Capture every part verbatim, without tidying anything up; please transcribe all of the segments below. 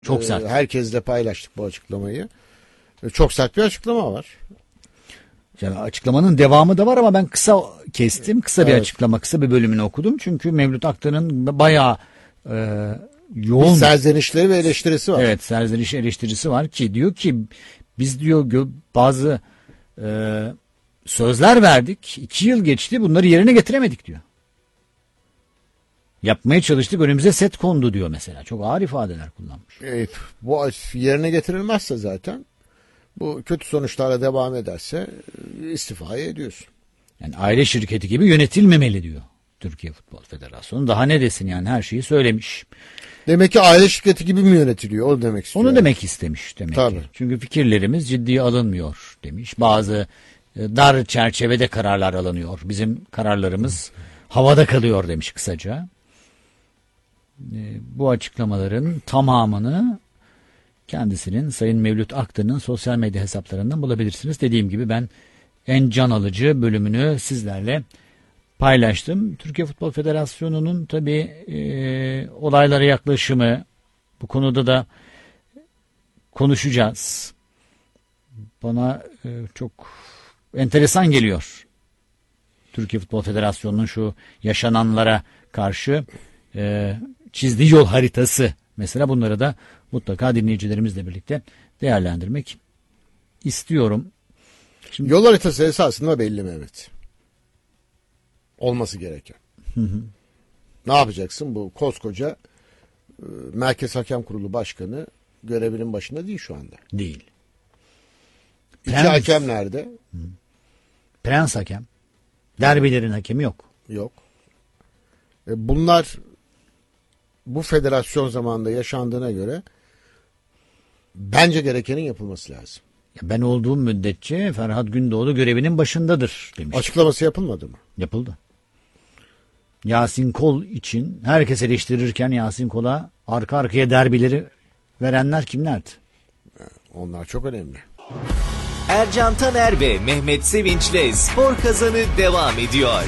Çok sert. Ee, herkesle paylaştık bu açıklamayı. Ee, çok sert bir açıklama var. Yani açıklamanın devamı da var ama ben kısa kestim. Kısa bir evet. açıklama, kısa bir bölümünü okudum. Çünkü Mevlüt Aktan'ın bayağı e, yoğun. Bir serzenişleri ve eleştirisi var. Evet, serzeniş eleştirisi var ki diyor ki biz diyor bazı e, sözler verdik. iki yıl geçti, bunları yerine getiremedik diyor. Yapmaya çalıştık, önümüze set kondu diyor mesela. Çok ağır ifadeler kullanmış. E, bu yerine getirilmezse zaten, bu kötü sonuçlarla devam ederse istifaya ediyorsun. Yani aile şirketi gibi yönetilmemeli diyor Türkiye Futbol Federasyonu. Daha ne desin yani, her şeyi söylemiş. Demek ki aile şirketi gibi mi yönetiliyor? O demek istiyor. Onu yani. demek istemiş demek Tabii. ki. Çünkü fikirlerimiz ciddiye alınmıyor demiş. Bazı dar çerçevede kararlar alınıyor. Bizim kararlarımız havada kalıyor demiş kısaca. Bu açıklamaların tamamını kendisinin, Sayın Mevlüt Aktan'ın sosyal medya hesaplarından bulabilirsiniz. Dediğim gibi ben en can alıcı bölümünü sizlerle paylaştım. Türkiye Futbol Federasyonu'nun tabii e, olaylara yaklaşımı, bu konuda da konuşacağız. Bana e, çok enteresan geliyor. Türkiye Futbol Federasyonu'nun şu yaşananlara karşı e, çizdiği yol haritası. Mesela bunları da mutlaka dinleyicilerimizle birlikte değerlendirmek istiyorum. Şimdi, yol haritası esasında belli Mehmet. Olması gereken. Hı hı. Ne yapacaksın? Bu koskoca e, Merkez Hakem Kurulu Başkanı görevinin başında değil şu anda. Değil. İki Prens, hakem nerede? Hı. Prens hakem. Derbilerin hakemi yok. Yok. E, bunlar bu federasyon zamanında yaşandığına göre bence gerekenin yapılması lazım. Ben olduğum müddetçe Ferhat Gündoğdu görevinin başındadır demiş. Açıklaması yapılmadı mı? Yapıldı. Yasin Kol için herkes eleştirirken Yasin Kol'a arka arkaya derbileri verenler kimlerdi? Onlar çok önemli. Ercan Taner ve Mehmet Sevinç'le Spor Kazanı devam ediyor.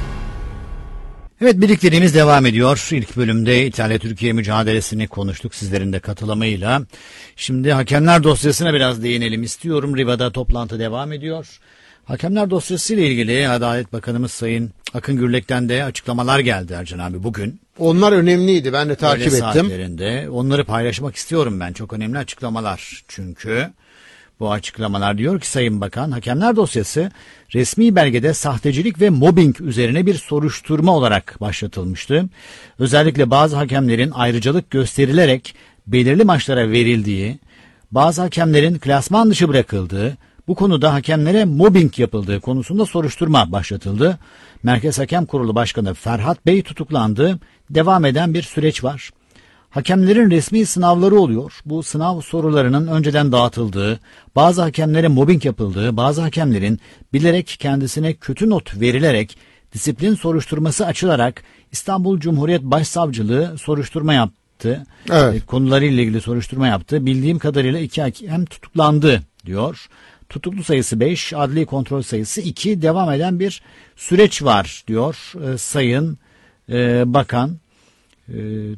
Evet, birlikteliğimiz devam ediyor. İlk bölümde İtalya-Türkiye mücadelesini konuştuk sizlerin de katılımıyla. Şimdi hakemler dosyasına biraz değinelim istiyorum. Riva'da toplantı devam ediyor. Hakemler dosyası ile ilgili Adalet Bakanımız Sayın Akın Gürlek'ten de açıklamalar geldi Ercan abi bugün. Onlar önemliydi, ben de takip Öyle ettim. Saatlerinde. Onları paylaşmak istiyorum ben. Çok önemli açıklamalar çünkü. Bu açıklamalar diyor ki Sayın Bakan, hakemler dosyası resmi belgede sahtecilik ve mobbing üzerine bir soruşturma olarak başlatılmıştı. Özellikle bazı hakemlerin ayrıcalık gösterilerek belirli maçlara verildiği, bazı hakemlerin klasman dışı bırakıldığı, bu konuda hakemlere mobbing yapıldığı konusunda soruşturma başlatıldı. Merkez Hakem Kurulu Başkanı Ferhat Bey tutuklandı. Devam eden bir süreç var. Hakemlerin resmi sınavları oluyor. Bu sınav sorularının önceden dağıtıldığı, bazı hakemlere mobbing yapıldığı, bazı hakemlerin bilerek kendisine kötü not verilerek disiplin soruşturması açılarak İstanbul Cumhuriyet Başsavcılığı soruşturma yaptı. Evet. Konularıyla ilgili soruşturma yaptı. Bildiğim kadarıyla iki hakem tutuklandı diyor. Tutuklu sayısı beş, adli kontrol sayısı iki, devam eden bir süreç var diyor e, Sayın e, Bakan. E,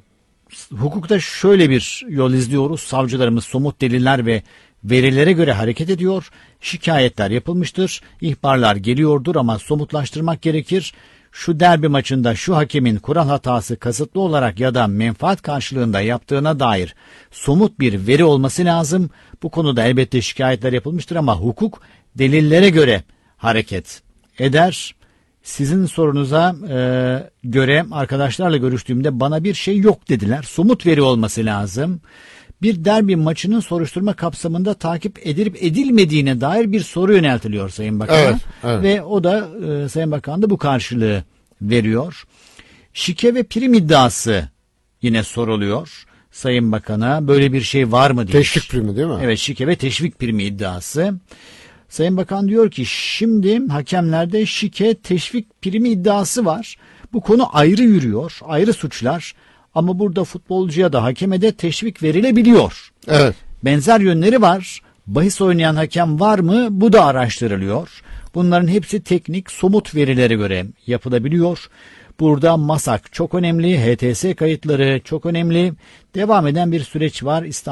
Hukukta şöyle bir yol izliyoruz. Savcılarımız somut deliller ve verilere göre hareket ediyor. Şikayetler yapılmıştır. İhbarlar geliyordur ama somutlaştırmak gerekir. Şu derbi maçında şu hakemin kural hatası kasıtlı olarak ya da menfaat karşılığında yaptığına dair somut bir veri olması lazım. Bu konuda elbette şikayetler yapılmıştır ama hukuk delillere göre hareket eder. Sizin sorunuza e, göre arkadaşlarla görüştüğümde bana bir şey yok dediler. Somut veri olması lazım. Bir derbi maçının soruşturma kapsamında takip edilip edilmediğine dair bir soru yöneltiliyor Sayın Bakan'a. Evet, evet. Ve o da e, Sayın Bakan da bu karşılığı veriyor. Şike ve prim iddiası yine soruluyor Sayın Bakan'a. Böyle bir şey var mı diye. Teşvik primi değil mi? Evet, şike ve teşvik primi iddiası. Sayın Bakan diyor ki şimdi hakemlerde şike, teşvik primi iddiası var. Bu konu ayrı yürüyor, ayrı suçlar ama burada futbolcuya da hakeme de teşvik verilebiliyor. Evet. Benzer yönleri var. Bahis oynayan hakem var mı? Bu da araştırılıyor. Bunların hepsi teknik, somut verilere göre yapılabiliyor. Burada MASAK çok önemli, H T S kayıtları çok önemli. Devam eden bir süreç var. İstanbul